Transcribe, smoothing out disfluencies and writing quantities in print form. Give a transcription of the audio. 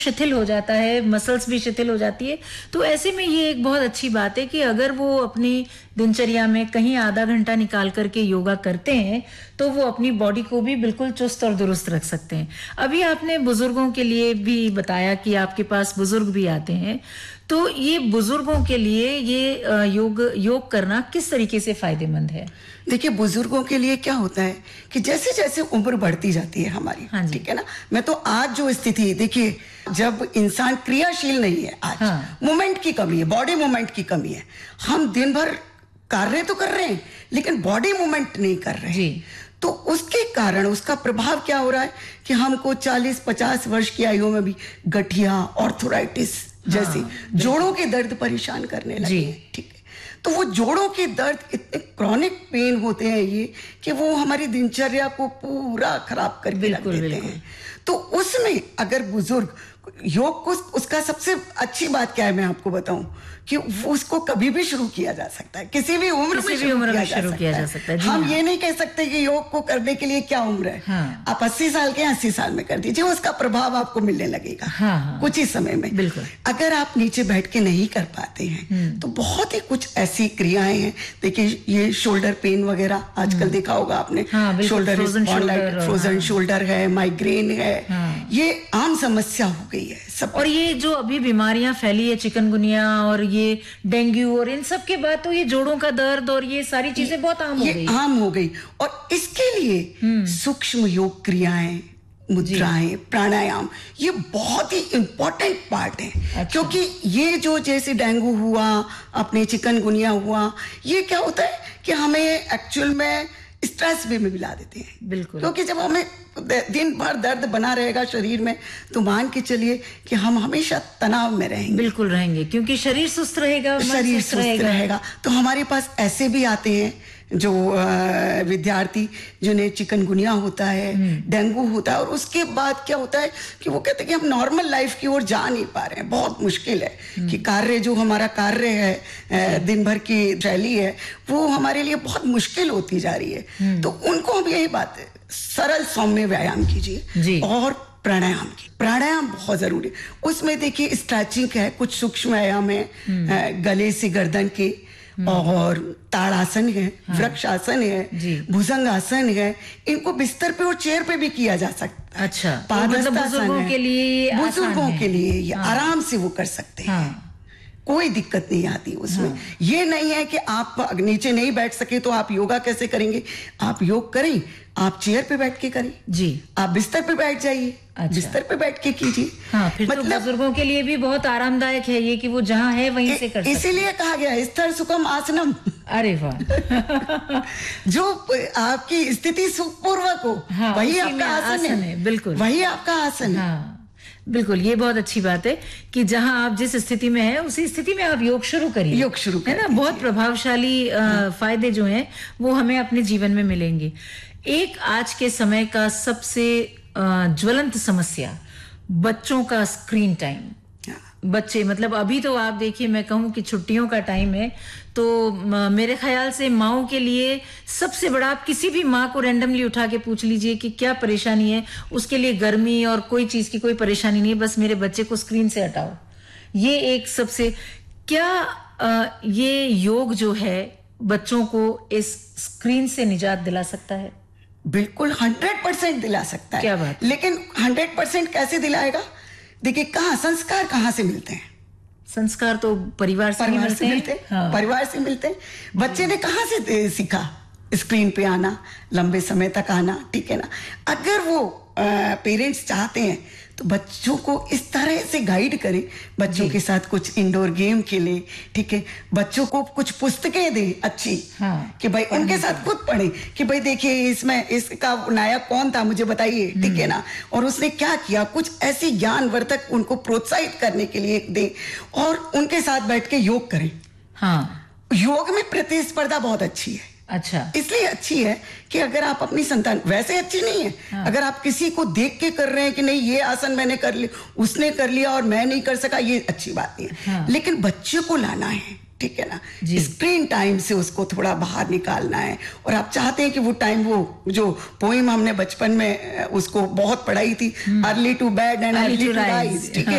शिथिल हो जाता है, मसल्स भी शिथिल हो जाती है। तो ऐसे में ये एक बहुत अच्छी बात है कि अगर वो अपनी दिनचर्या में कहीं आधा घंटा निकाल करके योगा करते हैं तो वो अपनी बॉडी को भी बिल्कुल चुस्त और दुरुस्त रख सकते हैं। अभी आपने बुजुर्गों के लिए भी बताया कि आपके पास बुजुर्ग भी आते हैं, तो ये बुजुर्गों के लिए ये योग करना किस तरीके से फायदेमंद है? देखिए, बुजुर्गों के लिए क्या होता है कि जैसे जैसे उम्र बढ़ती जाती है हमारी, ठीक है ना, मैं तो आज जो स्थिति देखिए, जब इंसान क्रियाशील नहीं है आज, मूवमेंट की कमी है, बॉडी मूवमेंट की कमी है। हम दिन भर कार्य तो कर रहे हैं लेकिन बॉडी मूवमेंट नहीं कर रहे हैं, तो उसके कारण उसका प्रभाव क्या हो रहा है कि हमको 40-50 वर्ष की आयु में भी गठिया, ऑर्थराइटिस जैसी जोड़ों के दर्द परेशान करने लगे हैं। ठीक है, तो वो जोड़ों के दर्द इतने क्रॉनिक पेन होते हैं ये कि वो हमारी दिनचर्या को पूरा खराब करके रख देते हैं। तो उसमें अगर बुजुर्ग योग को, उसका सबसे अच्छी बात क्या है मैं आपको बताऊं कि वो उसको कभी भी शुरू किया जा सकता है, किसी भी उम्र में शुरू किया जा सकता है। हम ये नहीं कह सकते कि योग को करने के लिए क्या उम्र है। आप 80 साल के 80 साल में कर दीजिए, उसका प्रभाव आपको मिलने लगेगा कुछ ही समय में। बिल्कुल। अगर आप नीचे बैठ के नहीं कर पाते हैं तो बहुत ही कुछ ऐसी क्रियाएं हैं। देखिए, ये शोल्डर पेन वगैरह आजकल देखा होगा आपने, शोल्डर फ्रोजन शोल्डर है, माइग्रेन है, ये आम समस्या हो गई है सब। और ये जो अभी बीमारियां फैली है, चिकनगुनिया और ये डेंगू और इन सब के बाद तो ये जोड़ों का दर्द और ये सारी चीजें बहुत आम हो गई। और इसके लिए सूक्ष्म योग क्रियाएं, मुद्राएं, प्राणायाम, ये बहुत ही इंपॉर्टेंट पार्ट है। अच्छा। क्योंकि ये जो जैसे डेंगू हुआ, अपने चिकनगुनिया हुआ, ये क्या होता है कि हमें एक्चुअल में स्ट्रेस भी मिला देते हैं। बिल्कुल। क्योंकि जब हमें दिन भर दर्द बना रहेगा शरीर में तो मान के चलिए कि हम हमेशा तनाव में रहेंगे। बिल्कुल रहेंगे, क्योंकि शरीर सुस्त रहेगा, शरीर सुस्त रहेगा। तो हमारे पास ऐसे भी आते हैं जो विद्यार्थी जिन्हें चिकनगुनिया होता है, डेंगू होता है, और उसके बाद क्या होता है कि वो कहते हैं कि हम नॉर्मल लाइफ की ओर जा नहीं पा रहे हैं, बहुत मुश्किल है कि कार्य जो हमारा कार्य है, दिन भर की शैली है, वो हमारे लिए बहुत मुश्किल होती जा रही है। तो उनको हम यही बात है, सरल सौम्य व्यायाम कीजिए और प्राणायाम की। प्राणायाम बहुत जरूरी है। उसमें देखिए स्ट्रेचिंग है, कुछ सूक्ष्म व्यायाम है, गले से गर्दन के, और ताड़ासन है, वृक्षासन है, भुजंगासन है। इनको बिस्तर पे और चेयर पे भी किया जा सकता है। अच्छा, मतलब बुजुर्गों के लिए, बुजुर्गों के लिए ये आराम से वो कर सकते हैं। कोई दिक्कत नहीं आती उसमें। ये नहीं है कि आप नीचे नहीं बैठ सके तो आप योगा कैसे करेंगे। आप योग करें, आप चेयर पे बैठ के करें, आप बिस्तर पे बैठ जाइए। अच्छा। बिस्तर पे बैठ के कीजिए। फिर मतलब तो बुजुर्गों के लिए भी बहुत आरामदायक है ये कि वो जहाँ है वहीं से कर सकते हैं। इसीलिए कहा गया स्थिर सुखम आसनम। अरे वाह। जो आपकी स्थिति सुखपूर्वक हो, वही आपका आसन है। बिल्कुल, वही आपका आसन है। बिल्कुल, ये बहुत अच्छी बात है कि जहां आप जिस स्थिति में हैं उसी स्थिति में आप योग शुरू करिए। योग शुरू है ना, बहुत प्रभावशाली फायदे जो हैं वो हमें अपने जीवन में मिलेंगे। एक आज के समय का सबसे ज्वलंत समस्या बच्चों का स्क्रीन टाइम। बच्चे, मतलब अभी तो आप देखिए, मैं कहूं कि छुट्टियों का टाइम है तो मेरे ख्याल से माओं के लिए सबसे बड़ा, आप किसी भी माँ को रैंडमली उठा के पूछ लीजिए कि क्या परेशानी है, उसके लिए गर्मी और कोई चीज की कोई परेशानी नहीं है, बस मेरे बच्चे को स्क्रीन से हटाओ। ये एक सबसे, क्या ये योग जो है बच्चों को इस स्क्रीन से निजात दिला सकता है? बिल्कुल 100% दिला सकता है। क्या बात। लेकिन 100% कैसे दिलाएगा? देखिए, संस्कार कहाँ से मिलते हैं? संस्कार तो परिवार से मिलते हैं। परिवार से मिलते हैं। बच्चे ने कहाँ से सीखा स्क्रीन पे आना, लंबे समय तक आना, ठीक है ना। अगर वो पेरेंट्स चाहते हैं तो बच्चों को इस तरह से गाइड करें, बच्चों के साथ कुछ इंडोर गेम खेलें, ठीक है, बच्चों को कुछ पुस्तकें दें अच्छी, कि भाई उनके साथ खुद पढ़ें कि भाई देखिए इसमें इसका नायक कौन था, मुझे बताइए, ठीक है ना, और उसने क्या किया। कुछ ऐसी ज्ञानवर्धक उनको प्रोत्साहित करने के लिए दें और उनके साथ बैठ के योग करें। योग में प्रतिस्पर्धा बहुत अच्छी है। अच्छा, इसलिए अच्छी है कि अगर आप अपनी संतान, वैसे अच्छी नहीं है अगर आप किसी को देख के कर रहे हैं कि नहीं ये आसन मैंने कर लिया, उसने कर लिया और मैं नहीं कर सका, ये अच्छी बात नहीं है। लेकिन बच्चे को लाना है ठीक है ना, स्क्रीन टाइम से उसको थोड़ा बाहर निकालना है। और आप चाहते हैं कि वो टाइम, वो जो पोइम हमने बचपन में उसको बहुत पढ़ाई थी, early to bed and early to rise, ठीक है,